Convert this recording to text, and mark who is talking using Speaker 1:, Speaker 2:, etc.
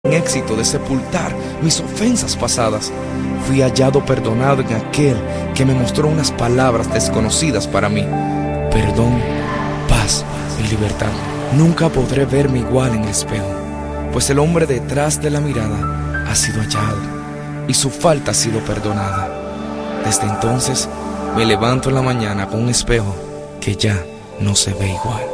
Speaker 1: En éxito de sepultar mis ofensas pasadas, fui hallado perdonado en aquel que me mostró unas palabras desconocidas para mí: perdón, paz y libertad. Nunca podré verme igual en el espejo, pues el hombre detrás de la mirada ha sido hallado y su falta ha sido perdonada. Desde entonces me levanto en la mañana con un espejo que ya no se ve igual.